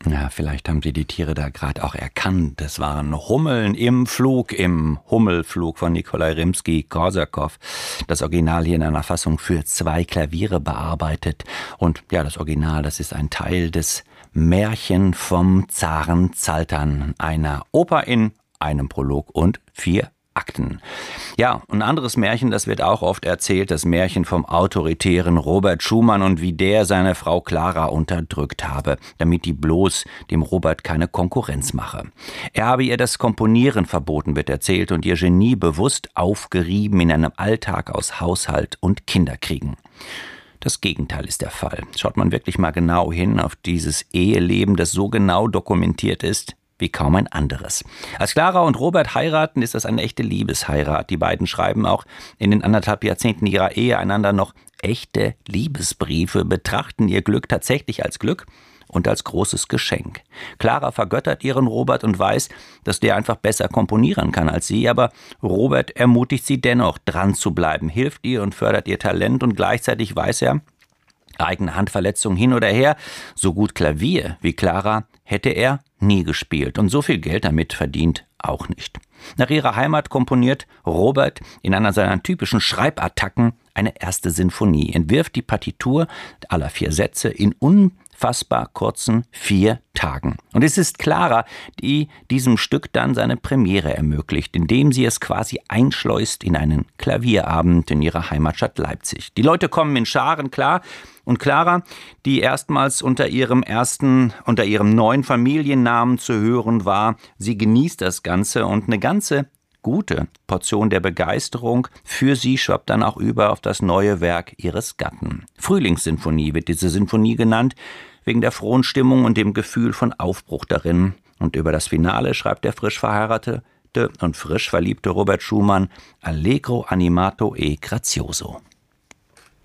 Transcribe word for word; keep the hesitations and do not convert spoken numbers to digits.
Ja, vielleicht haben Sie die Tiere da gerade auch erkannt. Das waren Hummeln im Flug, im Hummelflug von Nikolai Rimski-Korsakow. Das Original hier in einer Fassung für zwei Klaviere bearbeitet. Und ja, das Original, das ist ein Teil des Märchen vom Zaren Zaltan, einer Oper in einem Prolog und vier Akten. Ja, ein anderes Märchen, das wird auch oft erzählt, das Märchen vom autoritären Robert Schumann und wie der seine Frau Clara unterdrückt habe, damit die bloß dem Robert keine Konkurrenz mache. Er habe ihr das Komponieren verboten, wird erzählt, und ihr Genie bewusst aufgerieben in einem Alltag aus Haushalt und Kinderkriegen. Das Gegenteil ist der Fall. Schaut man wirklich mal genau hin auf dieses Eheleben, das so genau dokumentiert ist wie kaum ein anderes. Als Clara und Robert heiraten, ist das eine echte Liebesheirat. Die beiden schreiben auch in den anderthalb Jahrzehnten ihrer Ehe einander noch echte Liebesbriefe, betrachten ihr Glück tatsächlich als Glück und als großes Geschenk. Clara vergöttert ihren Robert und weiß, dass der einfach besser komponieren kann als sie, aber Robert ermutigt sie dennoch, dran zu bleiben, hilft ihr und fördert ihr Talent, und gleichzeitig weiß er, eigene Handverletzung hin oder her, so gut Klavier wie Clara hätte er nie gespielt und so viel Geld damit verdient auch nicht. Nach ihrer Heimat komponiert Robert in einer seiner typischen Schreibattacken eine erste Sinfonie, entwirft die Partitur aller vier Sätze in unfassbar kurzen vier Tagen. Und es ist Clara, die diesem Stück dann seine Premiere ermöglicht, indem sie es quasi einschleust in einen Klavierabend in ihrer Heimatstadt Leipzig. Die Leute kommen in Scharen, klar, und Clara, die erstmals unter ihrem ersten, unter ihrem neuen Familiennamen zu hören war, sie genießt das Ganze, und eine ganze gute Portion der Begeisterung für sie schwappt dann auch über auf das neue Werk ihres Gatten. Frühlingssinfonie wird diese Sinfonie genannt, wegen der frohen Stimmung und dem Gefühl von Aufbruch darin. Und über das Finale schreibt der frisch verheiratete und frisch verliebte Robert Schumann: Allegro animato e grazioso.